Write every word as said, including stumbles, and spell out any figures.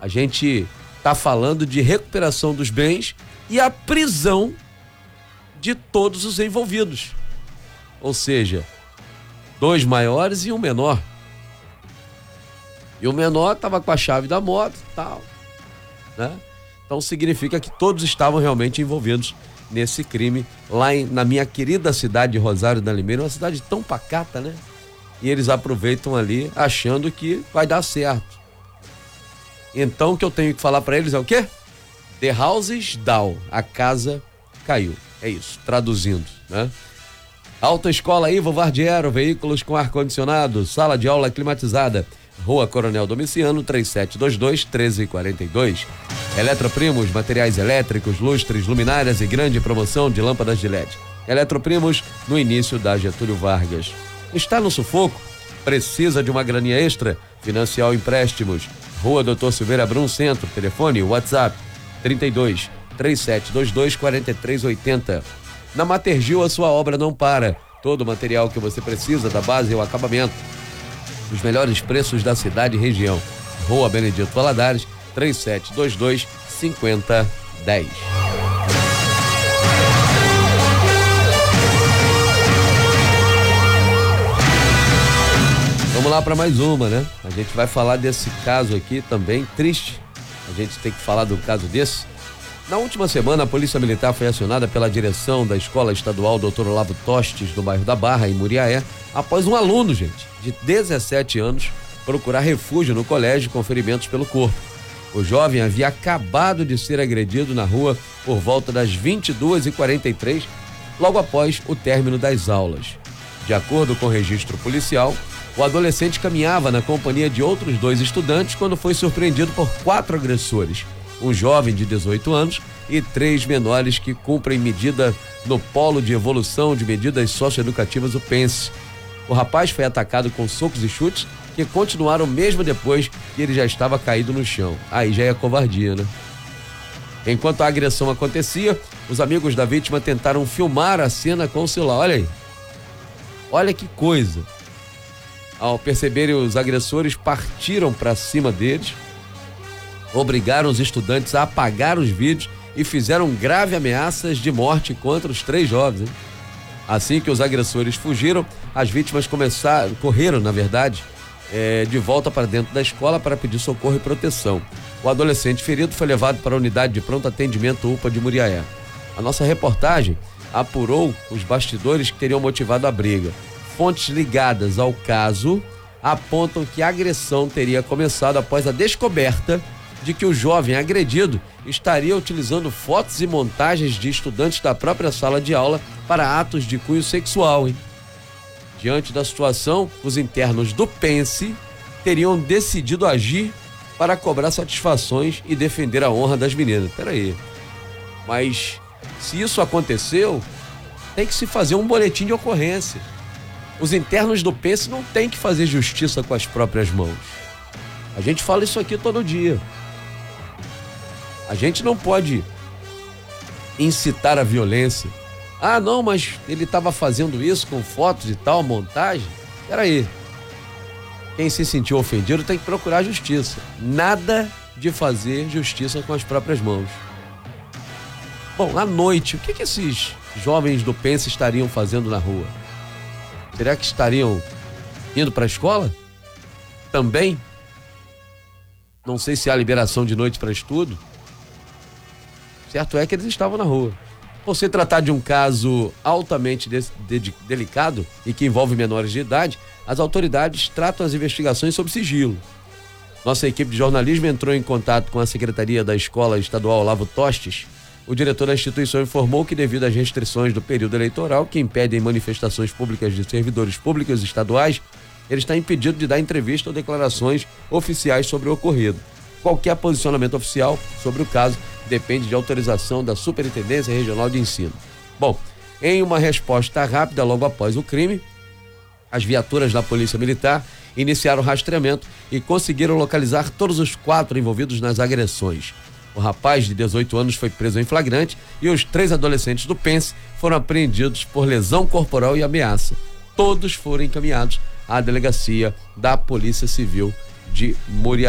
A gente está falando de recuperação dos bens e a prisão de todos os envolvidos. Ou seja, dois maiores e um menor. E o menor estava com a chave da moto e tal, né? Então significa que todos estavam realmente envolvidos nesse crime lá em, na minha querida cidade de Rosário da Limeira, uma cidade tão pacata, né? E eles aproveitam ali achando que vai dar certo. Então o que eu tenho que falar para eles é o quê? The house is down, a casa caiu. É isso, traduzindo, né? Autoescola Ivo Vardiero, veículos com ar-condicionado, sala de aula climatizada. Rua Coronel Domiciano, três sete dois dois, um três quatro dois. Eletroprimos, materiais elétricos, lustres, luminárias e grande promoção de lâmpadas de L E D. Eletroprimos, no início da Getúlio Vargas. Está no sufoco? Precisa de uma graninha extra? Financial Empréstimos. Rua Doutor Silveira Brum Centro. Telefone, WhatsApp, trinta e dois, três sete dois dois, quatro três oito zero. Na Matergil, a sua obra não para. Todo o material que você precisa, da base ao acabamento. Os melhores preços da cidade e região. Rua Benedito Valadares, três sete dois dois, cinco zero um zero. Vamos lá para mais uma, né? A gente vai falar desse caso aqui também, triste. A gente tem que falar do caso desse. Na última semana, a Polícia Militar foi acionada pela direção da Escola Estadual doutor Olavo Tostes, no bairro da Barra, em Muriaé, após um aluno, gente, de dezessete anos, procurar refúgio no colégio com ferimentos pelo corpo. O jovem havia acabado de ser agredido na rua por volta das vinte e duas e quarenta e três, logo após o término das aulas. De acordo com o registro policial, o adolescente caminhava na companhia de outros dois estudantes quando foi surpreendido por quatro agressores. Um jovem de dezoito anos e três menores que cumprem medida no Polo de Evolução de Medidas Socioeducativas, o PENSE. O rapaz foi atacado com socos e chutes que continuaram mesmo depois que ele já estava caído no chão. Aí já é covardia, né? Enquanto a agressão acontecia, os amigos da vítima tentaram filmar a cena com o celular. Olha aí. Olha que coisa. Ao perceberem os agressores, partiram para cima deles, obrigaram os estudantes a apagar os vídeos e fizeram grave ameaças de morte contra os três jovens, hein? Assim que os agressores fugiram, as vítimas começaram, correram, na verdade, é, de volta para dentro da escola para pedir socorro e proteção. O adolescente ferido foi levado para a unidade de pronto atendimento U P A de Muriaé. A nossa reportagem apurou os bastidores que teriam motivado a briga. Fontes ligadas ao caso apontam que a agressão teria começado após a descoberta de que o jovem agredido estaria utilizando fotos e montagens de estudantes da própria sala de aula para atos de cunho sexual, hein? Diante da situação, os internos do PENSE teriam decidido agir para cobrar satisfações e defender a honra das meninas. Peraí, mas se isso aconteceu, tem que se fazer um boletim de ocorrência. Os internos do PENSE não têm que fazer justiça com as próprias mãos. A gente fala isso aqui todo dia. A gente não pode incitar a violência. Ah, não, mas ele estava fazendo isso com fotos e tal, montagem. Peraí. Quem se sentiu ofendido tem que procurar justiça. Nada de fazer justiça com as próprias mãos. Bom, à noite, o que que esses jovens do PENSE estariam fazendo na rua? Será que estariam indo para a escola? Também? Não sei se há liberação de noite para estudo. Certo é que eles estavam na rua. Por se tratar de um caso altamente de, de, delicado e que envolve menores de idade, as autoridades tratam as investigações sob sigilo. Nossa equipe de jornalismo entrou em contato com a Secretaria da Escola Estadual Olavo Tostes. O diretor da instituição informou que, devido às restrições do período eleitoral que impedem manifestações públicas de servidores públicos estaduais, ele está impedido de dar entrevista ou declarações oficiais sobre o ocorrido. Qualquer posicionamento oficial sobre o caso depende de autorização da Superintendência Regional de Ensino. Bom, em uma resposta rápida logo após o crime, as viaturas da Polícia Militar iniciaram o rastreamento e conseguiram localizar todos os quatro envolvidos nas agressões. O rapaz de dezoito anos foi preso em flagrante e os três adolescentes do PENSE foram apreendidos por lesão corporal e ameaça. Todos foram encaminhados à delegacia da Polícia Civil de Muriaé.